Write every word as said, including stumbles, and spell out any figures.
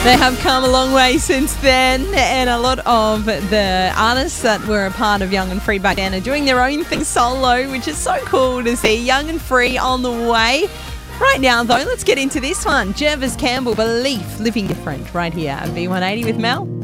They have come a long way since then, and a lot of the artists that were a part of Young and Free back then are doing their own thing solo, which is so cool to see. Young and Free on the way. Right now, though, let's get into this one. Jervis Campbell, Belief, Living Different, right here at B one eighty with Mel.